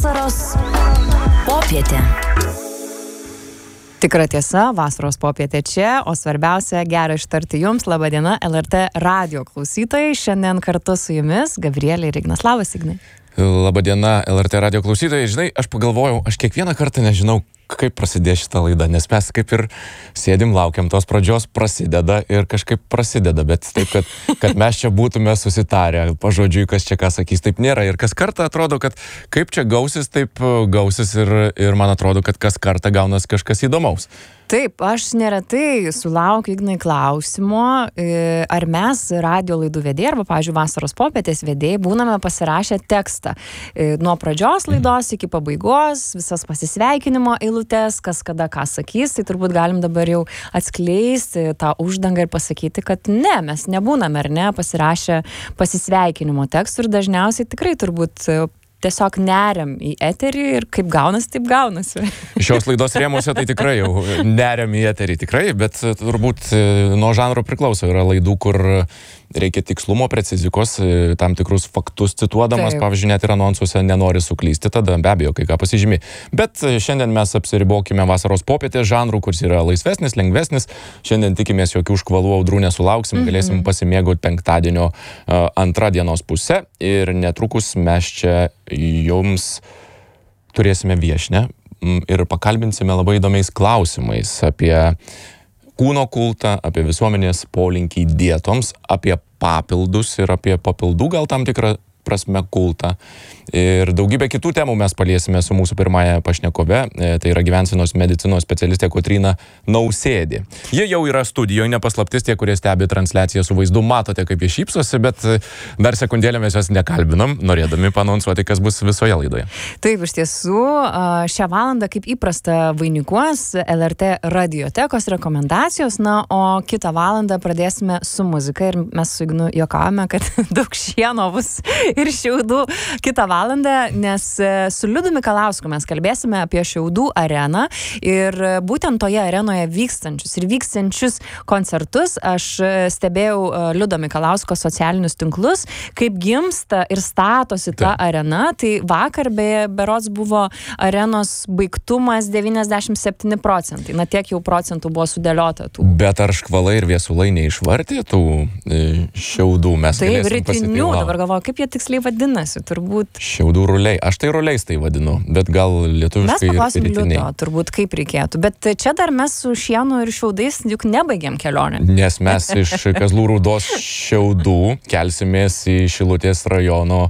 Vasaros popietė. Tikra tiesa, vasaros popietė čia, o svarbiausia, gera ištarti jums. Labadiena, LRT radio klausytojai. Šiandien kartu su jumis Gabrielė ir Ignas. Labas, Ignai. Labadiena, LRT radio klausytojai. Žinai, aš pagalvojau, aš kiekvieną kartą nežinau, kaip prasidės šitą laidą, nes mes kaip ir sėdim, laukiam tos pradžios, prasideda ir kažkaip prasideda, bet taip, kad mes čia būtume susitarę, pažodžiui, kas čia ką sakys, taip nėra. Ir kas kartą atrodo, kad kaip čia gausis, taip gausis ir man atrodo, kad kas kartą gaunas kažkas įdomaus. Taip, aš neretai sulaukiu, Ignai, klausimo, ar mes radio laidų vedėjai, arba, pavyzdžiui, vasaros popietės vedėjai, būname pasirašę tekstą. Nuo pradžios laidos iki pabaigos, visas pasisveikinimo eilutes, kas kada ką sakys, tai turbūt galim dabar jau atskleisti tą uždangą ir pasakyti, kad ne, mes nebūname, ar ne, pasirašę pasisveikinimo tekstų ir dažniausiai tikrai turbūt tiesiog neriam į eterį ir kaip gaunasi, taip gaunasi. Šios laidos rėmuose tai tikrai jau neriam į eterį, tikrai, bet turbūt nuo žanro priklauso. Yra laidų, kur reikia tikslumo, precizikos, tam tikrus faktus cituodamas, taip. Pavyzdžiui, net ir anonsuose nenori suklysti, tada be abejo, kai ką pasižymi. Bet šiandien mes apsiribokime vasaros popietės žanrų, kuris yra laisvesnis, lengvesnis. Šiandien tikimės, jokių užkvalų audrų nesulauksim, galėsim pasimėgauti penktadienio antrą dienos pusę ir netrukus mes čia jums turėsime viešnią ir pakalbinsime labai įdomiais klausimais apie kūno kultą, apie visuomenės polinkį dietoms, apie papildus ir apie papildų gal tam tikrą prasme kultą. Ir daugybę kitų temų mes paliesime su mūsų pirmąja pašnekove, tai yra gyvensenos medicinos specialistė Kotryna Nausėdė. Jie jau yra studijoje, nepaslaptis, tie, kurie stebi transliaciją su vaizdu, matote, kaip jie šypsosi, bet dar sekundėlę mes jos nekalbinam, norėdami paanonsuoti, kas bus visoje laidoje. Taip, iš tiesų, šią valandą, kaip įprasta, vainikuos LRT radiotekos rekomendacijos, na, o kitą valandą pradėsime su muzika ir mes su Ignu juokavome, kad daug šieno bus ir šiaudų kitą valandą, nes su Liudu Mikalausku mes kalbėsime apie Šiaudų areną ir būtent toje arenoje vykstančius koncertus. Aš stebėjau Liudo Mikalausko socialinius tinklus, kaip gimsta ir statosi ta arena. Tai vakar berods buvo arenos baigtumas 97%. Na, tiek jau procentų buvo sudėliota tų. Bet ar škvalai ir viesulai neišvartė tų šiaudų? Mes taip, ritinių, dabar galvoju, kaip jie tiksliai vadinasi, turbūt. Šiaudų ruliai. Aš tai ruliais tai vadinu, bet gal lietuviškai mes paklausim ritiniai. Liudo, turbūt kaip reikėtų. Bet čia dar mes su šienu ir šiaudais juk nebaigėm kelionę. Nes mes iš Kazlų Rūdos šiaudų kelsimės į Šilutės rajono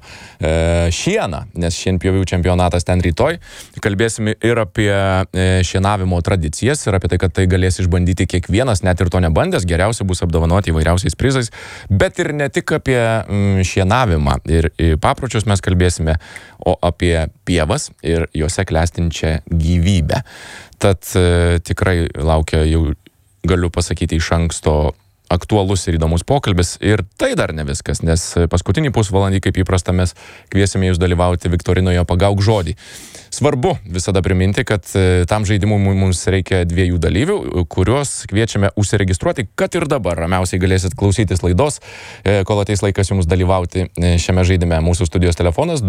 šieną, nes šienpjovių čempionatas ten rytoj. Kalbėsime ir apie šienavimo tradicijas ir apie tai, kad tai galės išbandyti kiekvienas, net ir to nebandęs, geriausiai bus apdovanoti įvairiausiais prizais, bet ir ne tik apie šienavimą ir papročius mes kalbėsime, o apie pievas ir juose klestinčią gyvybę. Tad tikrai laukia, jau galiu pasakyti iš anksto, aktualus ir įdomus pokalbis. Ir tai dar ne viskas, nes paskutinį pusvalandį, kaip įprasta, mes kviesime jūs dalyvauti viktorinoje Pagauk žodį. Svarbu visada priminti, kad tam žaidimui mums reikia 2 dalyvių, kuriuos kviečiame užsiregistruoti, kad ir dabar ramiausiai galėsit klausytis laidos, kol ateis laikas jums dalyvauti šiame žaidime. Mūsų studijos telefonas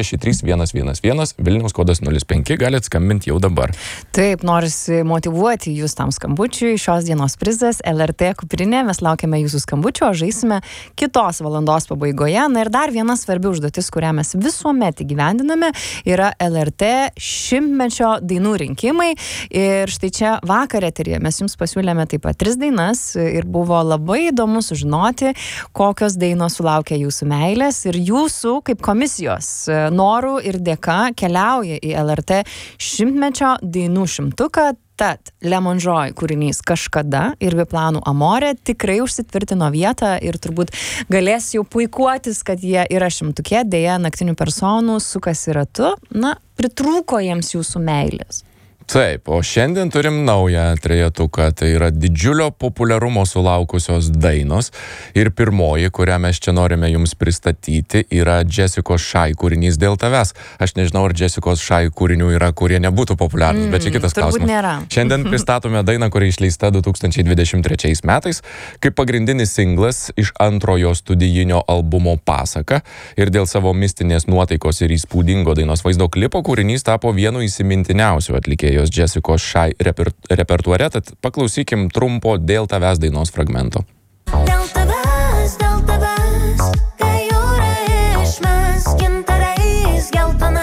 2363111, Vilniaus kodas 05, galit skambinti jau dabar. Taip, norisi motyvuoti jūs tam skambučiui. Šios dienos prizas LRT kuprinė. Mes laukiame jūsų skambučio, o žaisime kitos valandos pabaigoje. Na ir dar viena svarbi užduotis, kurią mes visuomet įgyvendiname, yra LRT šimtmečio dainų rinkimai. Ir štai čia vakar eteryje mes jums pasiūlėme taip pat 3 dainas ir buvo labai įdomu sužinoti, kokios dainos sulaukia jūsų meilės ir jūsų kaip komisijos norų ir dėka keliauja į LRT šimtmečio dainų šimtuką. Tad Lemon Joy kūrinys Kažkada ir Biplanų Amorė tikrai užsitvirtino vietą ir turbūt galės jau puikuotis, kad jie yra šimtuke. Deja, Naktinių personų sukasi ratu. Na, pritrūko jiems jūsų meilės. Taip, o šiandien turim naują trejetuką, tai yra didžiulio populiarumo sulaukusios dainos ir pirmoji, kurią mes čia norime jums pristatyti, yra Jessicos Shy kūrinys Dėl tavęs. Aš nežinau, ar Jessicos Shy kūrinių yra, kurie nebūtų populiarūs, bet čia kitas klausimas. Nėra. Šiandien pristatome dainą, kuri išleista 2023 metais, kaip pagrindinis singlas iš antrojo studijinio albumo Pasaka, ir dėl savo mistinės nuotaikos ir įspūdingo dainos vaizdo klipo kūrinys tapo vienu įsimintiniausių atlikėjų Jessicos Shy repertuare, tad paklausykim trumpo Dėl tavęs dainos fragmento. Dėl tavęs, kai jūra išmes gintarais geltona.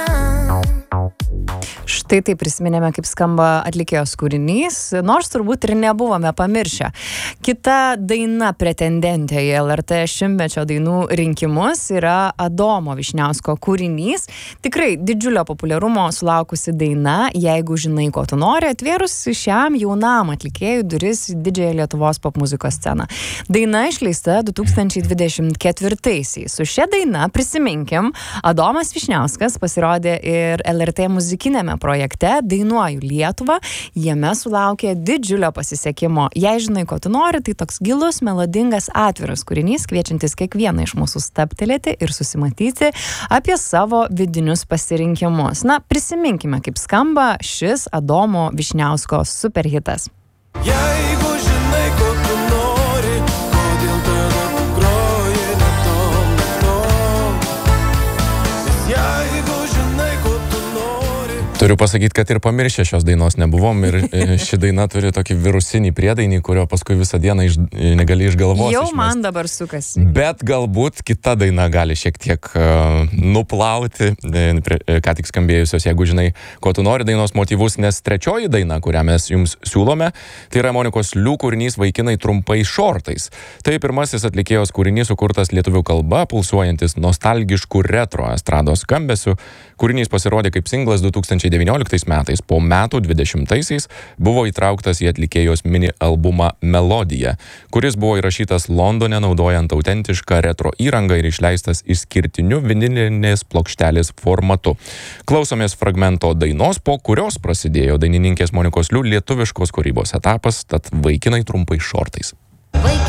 Štai tai prisiminėme, kaip skamba atlikėjos kūrinys, nors turbūt ir nebuvome pamiršę. Kita daina pretendentė į LRT šimtmečio dainų rinkimus yra Adomo Vyšniausko kūrinys. Tikrai didžiulio populiarumo sulaukusi daina, jeigu žinai, ko tu nori, atvėrus šiam jaunam atlikėjui duris į didžiąją Lietuvos popmuzikos sceną. Daina išleista 2024-aisiais. Su šia daina, prisiminkim, Adomas Vyšniauskas pasirodė ir LRT muzikinėme projekte Dainuoju Lietuvą, jame sulaukė didžiulio pasisekimo. Jei žinai, ko tu nori, tai toks gilus, melodingas, atviras kūrinys, kviečiantis kiekvieną iš mūsų stabtelėti ir susimatyti apie savo vidinius pasirinkimus. Na, prisiminkime, kaip skamba šis Adomo Vyšniausko superhitas. Jeigu žinai, ko tu nori, kodėl tada tu groji ne tom. Jeigu žinai, ko tu nori. Turiu pasakyti, kad ir pamiršę šios dainos nebuvom ir ši daina turi tokį virusinį priedainį, kurio paskui visą dieną negali išgalvoti. Jau man dabar sukasi. Bet galbūt kita daina gali šiek tiek nuplauti, ką tik skambėjusios, jeigu žinai, ko tu nori dainos motyvus, nes trečioji daina, kurią mes jums siūlome, tai yra Monikos Liu kūrinys Vaikinai trumpai šortais. Tai pirmasis atlikėjos kūrinys sukurtas lietuvių kalba, pulsuojantis nostalgiškų retro estrados skambesių. Kūrinys pasirodė kaip singlas 2019 metais, po metų 20-aisiais buvo įtrauktas į atlikėjos mini albumą Melodija, kuris buvo įrašytas Londone naudojant autentišką retro įrangą ir išleistas išskirtiniu vinilinės plokštelės formatu. Klausomės fragmento dainos, po kurios prasidėjo dainininkės Monikos Liu lietuviškos kūrybos etapas, tad Vaikinai trumpai šortais.